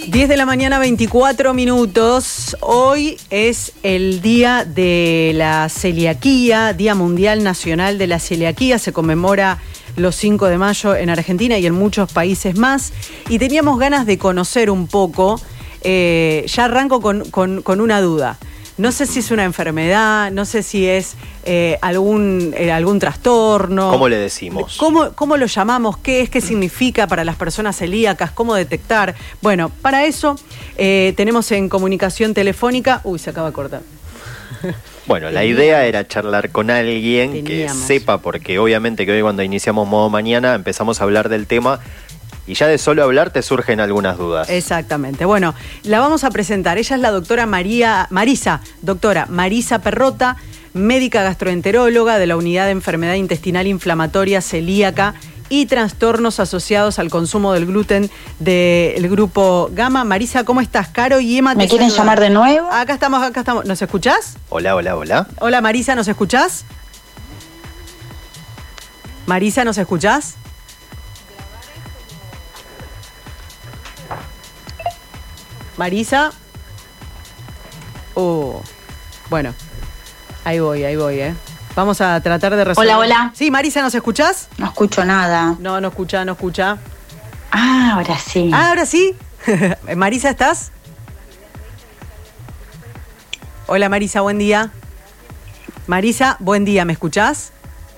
10 de la mañana, 24 minutos. Hoy es el día de la celiaquía, Día Mundial Nacional de la Celiaquía. Se conmemora los 5 de mayo en Argentina y en muchos países más. Y teníamos ganas de conocer un poco, ya arranco con una duda. No sé si es una enfermedad, no sé si es algún trastorno. ¿Cómo le decimos? ¿Cómo lo llamamos? ¿Qué es? ¿Qué significa para las personas celíacas? ¿Cómo detectar? Bueno, para eso tenemos en comunicación telefónica... Uy, se acaba de cortar. Bueno, la idea era charlar con alguien que sepa, porque obviamente que hoy cuando iniciamos Modo Mañana empezamos a hablar del tema y ya de solo hablar te surgen algunas dudas. Exactamente. Bueno, la vamos a presentar. Ella es la doctora Marisa Perrota, médica gastroenteróloga de la Unidad de Enfermedad Intestinal Inflamatoria Celíaca y Trastornos Asociados al Consumo del Gluten del Grupo Gama. Marisa, ¿cómo estás? Caro y Emma. ¿Me quieren llamar de nuevo? Acá estamos. ¿Nos escuchás? Hola. Hola, Marisa, ¿nos escuchás? Marisa, ¿nos escuchás? Marisa. Bueno, ahí voy, Vamos a tratar de resolver. Hola. Sí, Marisa, ¿nos escuchás? No escucho nada. No escucha. Ah, ahora sí. ¿Ahora sí? Marisa, ¿estás? Hola, Marisa, buen día. Marisa, buen día, ¿me escuchás?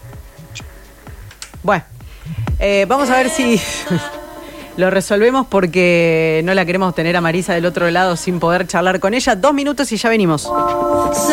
Bueno, vamos a ver si lo resolvemos porque no la queremos tener a Marisa del otro lado sin poder charlar con ella. 2 minutos y ya venimos.